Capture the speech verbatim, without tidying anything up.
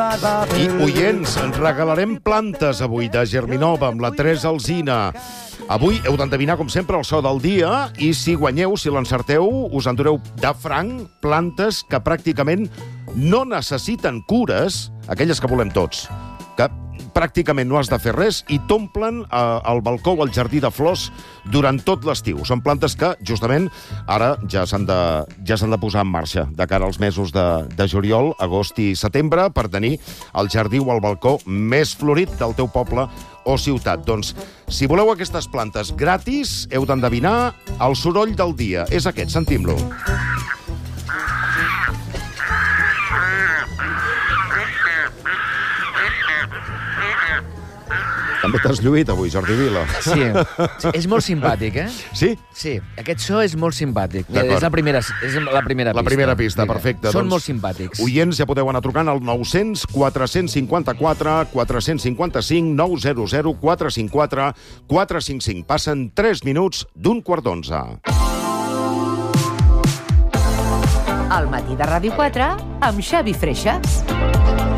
I, oients, ens regalarem plantes avui de Germinova amb la Teresa Alsina. Avui heu d'endevinar, com sempre, el so del dia i si guanyeu, si l'encerteu, us endureu de franc plantes que pràcticament no necessiten cures, aquelles que volem tots, que pràcticament no has de fer res i t'omplen eh, el balcó o el jardí de flors durant tot l'estiu. Són plantes que, justament, ara ja s'han de, ja s'han de posar en marxa de cara als mesos de, de juliol, agost i setembre per tenir el jardí o el balcó més florit del teu poble o ciutat. Doncs, si voleu aquestes plantes gratis, heu d'endevinar el soroll del dia. És aquest, sentim-lo. També t'has lluït avui, Jordi Vila. Sí, sí, és molt simpàtic, eh? Sí? Sí, aquest so és molt simpàtic. D'acord. És la primera, és la primera pista. La primera pista, perfecte. Són doncs, molt simpàtics. Oients, ja podeu anar trucant al nou cents, quatre cinquanta-quatre, quatre cinquanta-cinc, nou zero zero, quatre cinc quatre, quatre cinc cinc. Passen tres minuts d'un quart d'onze. Al matí de Ràdio quatre, amb Xavi Freixas.